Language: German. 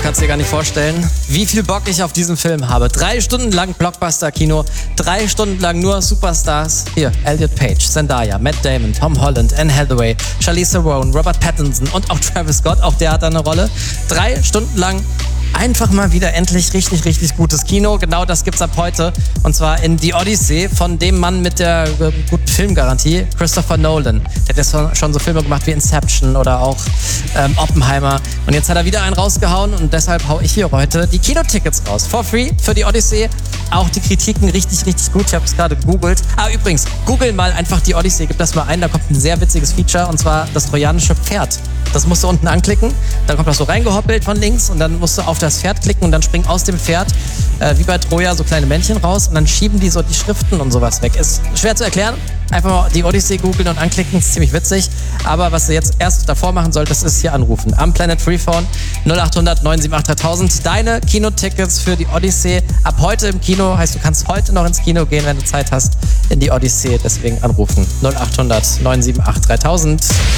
kannst dir gar nicht vorstellen, wie viel Bock ich auf diesen Film habe. 3 Stunden lang Blockbuster-Kino, 3 Stunden lang nur Superstars. Hier, Elliot Page, Zendaya, Matt Damon, Tom Holland, Anne Hathaway, Charlize Theron, Robert Pattinson und auch Travis Scott, auch der hat da eine Rolle. 3 Stunden lang einfach mal wieder endlich richtig, richtig gutes Kino. Genau das gibt's ab heute. Und zwar in The Odyssey von dem Mann mit der guten Filmgarantie, Christopher Nolan. Der hat ja schon so Filme gemacht wie Inception oder auch Oppenheimer. Und jetzt hat er wieder einen rausgehauen und deshalb hau ich hier heute die Kinotickets raus. For free für The Odyssey. Auch die Kritiken richtig, richtig gut. Ich habe es gerade gegoogelt. Übrigens, googeln mal einfach The Odyssey. Gib das mal ein. Da kommt ein sehr witziges Feature und zwar das trojanische Pferd. Das musst du unten anklicken. Dann kommt das so reingehoppelt von links und dann musst du auf das Pferd klicken und dann springen aus dem Pferd, wie bei Troja, so kleine Männchen raus und dann schieben die so die Schriften und sowas weg. Ist schwer zu erklären. Einfach mal die Odyssey googeln und anklicken, ist ziemlich witzig. Aber was du jetzt erst davor machen solltest, ist hier anrufen. Am Planet Freephone 0800 978 3000. Deine Kinotickets für die Odyssey ab heute im Kino. Heißt, du kannst heute noch ins Kino gehen, wenn du Zeit hast, in die Odyssey. Deswegen anrufen. 0800 978 3000.